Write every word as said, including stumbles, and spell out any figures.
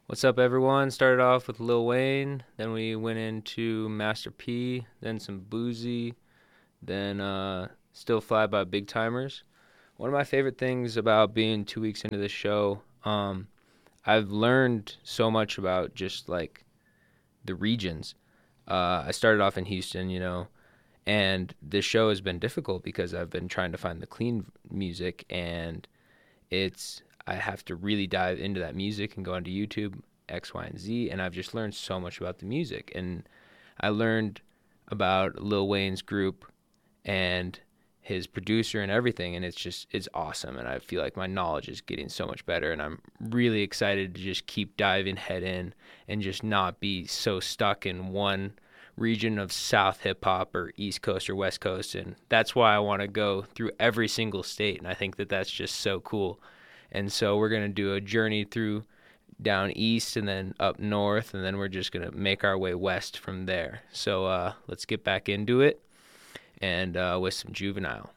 What's up, everyone? Started off with Lil Wayne, then we went into Master P, then some Boozy, then uh, Still Fly by Big Timers. One of my favorite things about being two weeks into the show, um, I've learned so much about just like the regions. Uh, I started off in Houston, you know, and this show has been difficult because I've been trying to find the clean music, and it's I have to really dive into that music and go onto YouTube, X, Y, and Z, and I've just learned so much about the music. And I learned about Lil Wayne's group and his producer and everything, and it's just it's awesome. And I feel like my knowledge is getting so much better, and I'm really excited to just keep diving head in and just not be so stuck in one region of South hip hop or East Coast or West Coast. And that's why I want to go through every single state, and I think that that's just so cool. And so we're going to do a journey through down east and then up north, and then we're just going to make our way west from there. So uh, let's get back into it and uh, with some Juvenile.